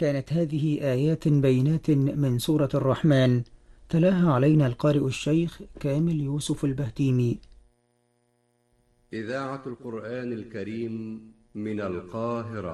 كانت هذه آيات بينات من سورة الرحمن، تلاها علينا القارئ الشيخ كامل يوسف البهتيمي. إذاعة القرآن الكريم من القاهرة.